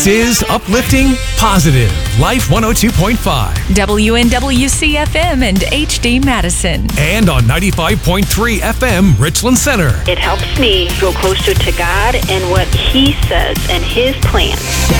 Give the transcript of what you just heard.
Is uplifting, positive. Life 102.5. WNWC-FM and HD Madison. And on 95.3 FM, Richland Center. It helps me grow closer to God and what He says and His plans.